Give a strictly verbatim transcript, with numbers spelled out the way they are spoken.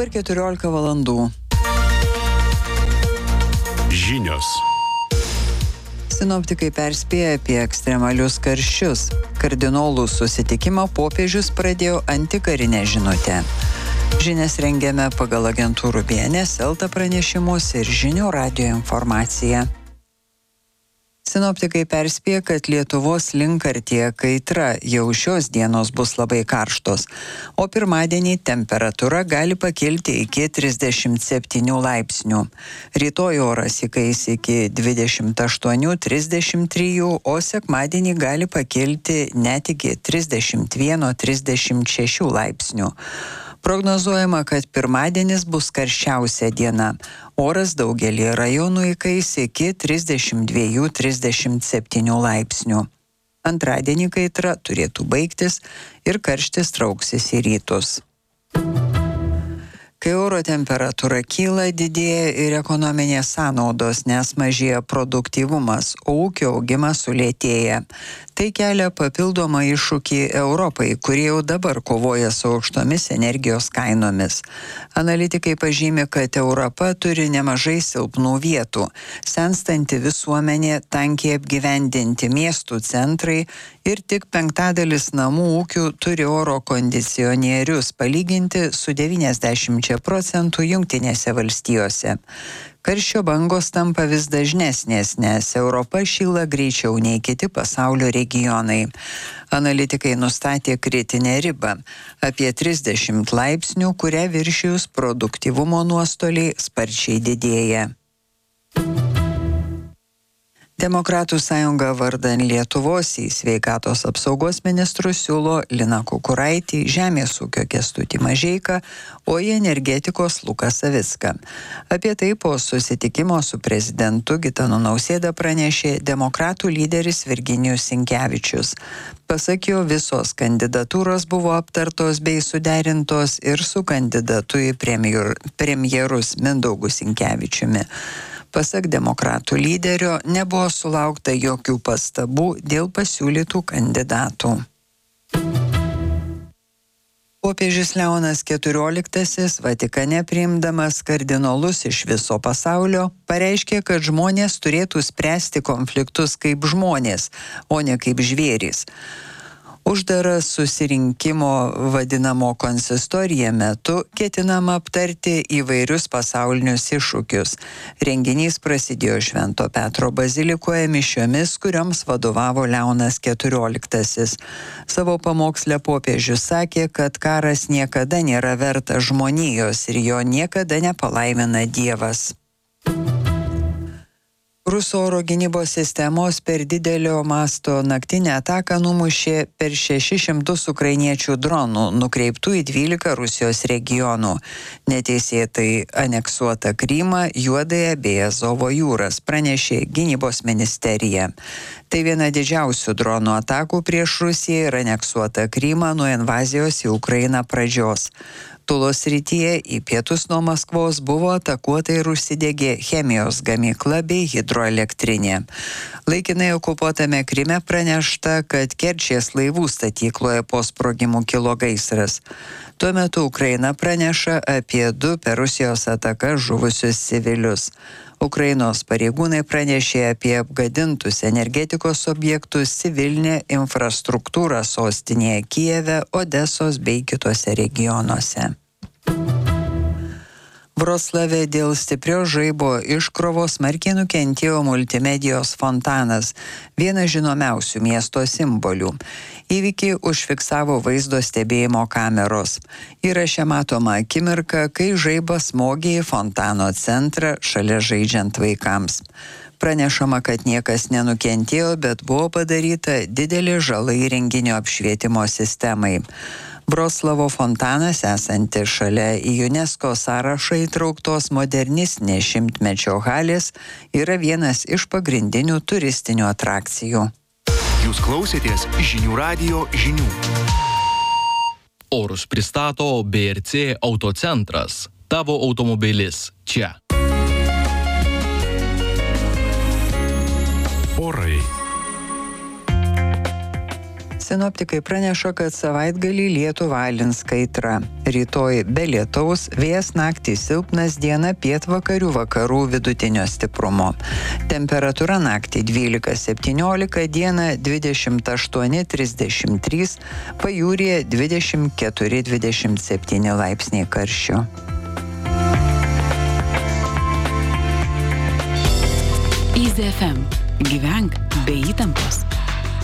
Dabar keturiolika valandų. Žinios. Sinoptikai perspėja apie ekstremalius karščius. Kardinolų susitikimą popiežius pradėjo antikarinę žinutę. Žinias rengiame pagal agentūrų B N S, Elta pranešimus ir Žinių radijo informaciją. Sinoptikai perspėja, kad Lietuvos link artėja kaitra, jau šios dienos bus labai karštos, o pirmadienį temperatūra gali pakilti iki trisdešimt septynių laipsnių. Rytoj oras įkais iki dvidešimt aštuonių trisdešimt trijų, o sekmadienį gali pakilti net iki trisdešimt vieno trisdešimt šešių laipsnių. Prognozuojama, kad pirmadienis bus karščiausia diena. Oras daugelį rajonų įkais iki trisdešimt dviejų trisdešimt septynių laipsnių. Antradienį kaitra turėtų baigtis ir karštis trauksis į rytus. Kai oro temperatūra kyla, didėja ir ekonominės sąnaudos, nes mažėja produktyvumas, o ūkio augimas sulėtėja. Tai kelia papildomą iššūkį Europai, kurie jau dabar kovoja su aukštomis energijos kainomis. Analitikai pažymi, kad Europa turi nemažai silpnų vietų. Senstanti visuomenė, tankiai apgyvendinti miestų centrai ir tik penktadalis namų ūkių turi oro kondicionierius, palyginti su devyniasdešimt procentų Jungtinėse valstijose. Karščio bangos tampa vis dažnesnės, nes Europa šyla greičiau nei kiti pasaulio regionai. Analitikai nustatė kritinę ribą – apie trisdešimt laipsnių, kurią viršijus produktyvumo nuostoliai sparčiai didėja. Demokratų sąjunga vardan Lietuvos į sveikatos apsaugos ministrus siūlo Liną Kukuraitį, žemės ūkio Kęstutį Mažeiką, o į energetikos Luką Savicką. Apie tai po susitikimo su prezidentu Gitanu Nausėda pranešė demokratų lyderis Virginijus Sinkevičius. Pasak jo, visos kandidatūros buvo aptartos bei suderintos ir su kandidatu į premjer, premjerus Mindaugu Sinkevičiumi. Pasak demokratų lyderio, nebuvo sulaukta jokių pastabų dėl pasiūlytų kandidatų. Popiežius Leonas keturioliktasis Vatikane priimdamas kardinolus iš viso pasaulio pareiškė, kad žmonės turėtų spręsti konfliktus kaip žmonės, o ne kaip žvėrys. Uždaras susirinkimo vadinamo konsistorija metu ketinama aptarti įvairius pasaulinius iššūkius. Renginys prasidėjo Švento Petro bazilikoje mišiomis, kurioms vadovavo Leonas keturioliktasis. Savo pamoksle popiežius sakė, kad karas niekada nėra vertas žmonijos ir jo niekada nepalaimina Dievas. Rusų oro gynybos sistemos per didelio masto naktinę ataką numušė per šešis šimtus ukrainiečių dronų, nukreiptų į dvylika Rusijos regionų. Neteisėtai aneksuota Krymą, Juodąją bei Azovo jūras, pranešė gynybos ministerija. Tai viena didžiausių dronų atakų prieš Rusiją ir aneksuotą Krymą nuo invazijos į Ukrainą pradžios. Tulos srityje į pietus nuo Maskvos buvo atakuota ir užsidegė chemijos gamykla bei hidroelektrinė. Laikinai okupuotame Kryme pranešta, kad Kerčės laivų statykloje po sprogimų kilo gaisras. Tuo metu Ukraina praneša apie du per Rusijos ataką žuvusius civilius. Ukrainos pareigūnai pranešė apie apgadintus energetikos objektus, civilinę infrastruktūrą sostinėje Kijeve, Odesos bei kitose regionuose. Vroclave dėl stiprios žaibo iškrovos smarkiai nukentėjo multimedijos fontanas, vienas žinomiausių miesto simbolių. Įvykį užfiksavo vaizdo stebėjimo kameros. Įraše matoma akimirka, kai žaibas smogė į fontano centrą šalia žaidžiant vaikams. Pranešama, kad niekas nenukentėjo, bet buvo padaryta didelė žala įrenginio apšvietimo sistemai. Vroclavo fontanas, esanti šalia į UNESCO sąrašą įtrauktos modernistinės šimtmečio halės, yra vienas iš pagrindinių turistinių atrakcijų. Jūs klausėtės Žinių radijo žinių. Orus pristato B R C Autocentras. Tavo automobilis čia. Orai. Sinoptikai praneša, kad savaitgalį lietų valins kaitra. Rytoj be lietaus, vėjas naktį silpnas, diena pietvakarių vakarų vidutinio stiprumo. Temperatūra naktį dvylika septyniolika, diena dvidešimt aštuoni trisdešimt trys, pajūryje dvidešimt keturi dvidešimt septyni laipsniai karščio. Easy F M. Gyvenk be įtampos.